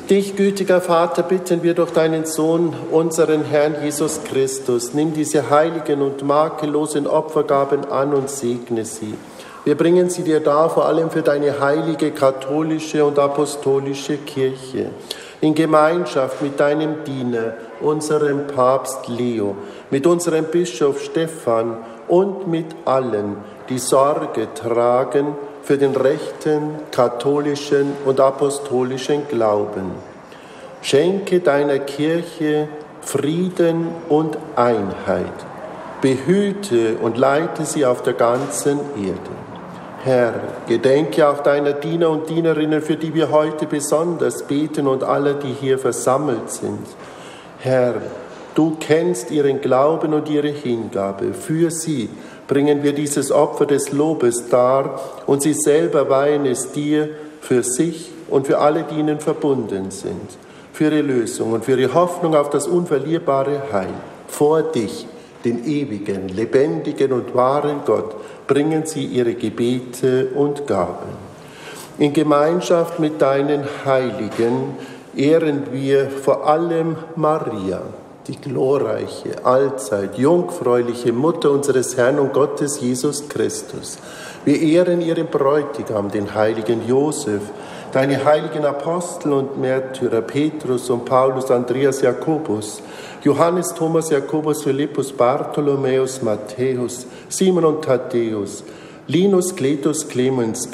Dich, gütiger Vater, bitten wir durch deinen Sohn, unseren Herrn Jesus Christus. Nimm diese heiligen und makellosen Opfergaben an und segne sie. Wir bringen sie dir dar, vor allem für deine heilige katholische und apostolische Kirche, in Gemeinschaft mit deinem Diener, unserem Papst Leo, mit unserem Bischof Stephan und mit allen, die Sorge tragen für den rechten, katholischen und apostolischen Glauben. Schenke deiner Kirche Frieden und Einheit. Behüte und leite sie auf der ganzen Erde. Herr, gedenke auch deiner Diener und Dienerinnen, für die wir heute besonders beten, und aller, die hier versammelt sind. Herr, du kennst ihren Glauben und ihre Hingabe. Für sie bringen wir dieses Opfer des Lobes dar, und sie selber weihen es dir für sich und für alle, die ihnen verbunden sind, für ihre Lösung und für ihre Hoffnung auf das unverlierbare Heil. Vor dich, den ewigen, lebendigen und wahren Gott, bringen sie ihre Gebete und Gaben. In Gemeinschaft mit deinen Heiligen ehren wir vor allem Maria, die glorreiche, allzeit jungfräuliche Mutter unseres Herrn und Gottes Jesus Christus. Wir ehren ihren Bräutigam, den heiligen Josef, deine heiligen Apostel und Märtyrer Petrus und Paulus, Andreas, Jakobus, Johannes, Thomas, Jakobus, Philippus, Bartholomäus, Matthäus, Simon und Thaddäus, Linus, Cletus, Clemens,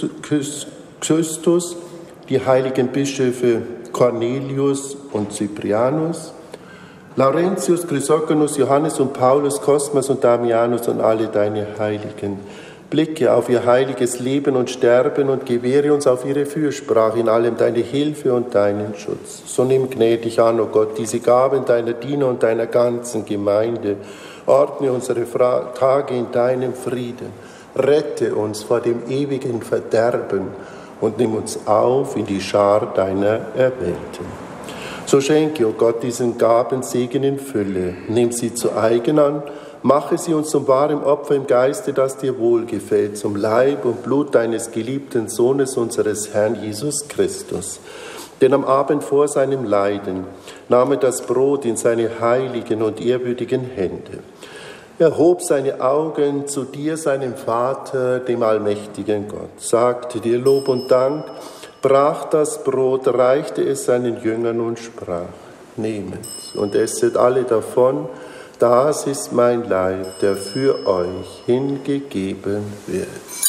Justus, die heiligen Bischöfe Cornelius und Cyprianus, Laurentius, Chrysogonus, Johannes und Paulus, Cosmas und Damianus und alle deine Heiligen. Blicke auf ihr heiliges Leben und Sterben und gewähre uns auf ihre Fürsprache in allem deine Hilfe und deinen Schutz. So nimm gnädig an, o Gott, diese Gaben deiner Diener und deiner ganzen Gemeinde. Ordne unsere Tage in deinem Frieden. Rette uns vor dem ewigen Verderben und nimm uns auf in die Schar deiner Erwählten. So schenke, o Gott, diesen Gabensegen in Fülle. Nimm sie zu eigen an. Mache sie uns zum wahren Opfer im Geiste, das dir wohlgefällt, zum Leib und Blut deines geliebten Sohnes, unseres Herrn Jesus Christus. Denn am Abend vor seinem Leiden nahm er das Brot in seine heiligen und ehrwürdigen Hände. Er hob seine Augen zu dir, seinem Vater, dem allmächtigen Gott, sagte dir Lob und Dank, brach das Brot, reichte es seinen Jüngern und sprach: Nehmet und esset alle davon, das ist mein Leib, der für euch hingegeben wird.